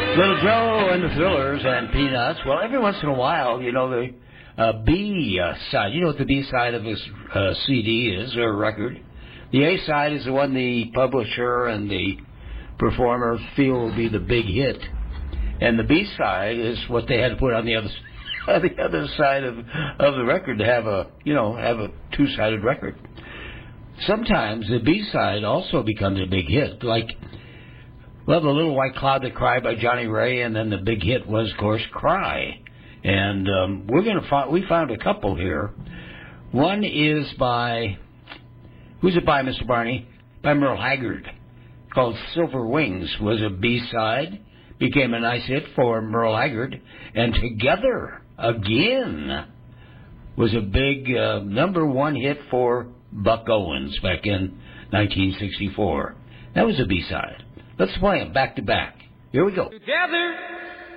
Little Joe and the Thrillers and Peanuts. Well, every once in a while, you know, the B side. You know what the B side of this CD is, or record. The A side is the one the publisher and the performer feel will be the big hit. And the B side is what they had to put on the other side of the record to have a two-sided record. Sometimes the B side also becomes a big hit, like The Little White Cloud That Cried by Johnny Ray, and then the big hit was, of course, Cry. And we found a couple here. One is by, who's it by, Mr. Barney? By Merle Haggard, called Silver Wings. Was a B-side, became a nice hit for Merle Haggard, and Together Again was a big #1 hit for Buck Owens back in 1964. That was a B-side. Let's play them back to back. Here we go. Together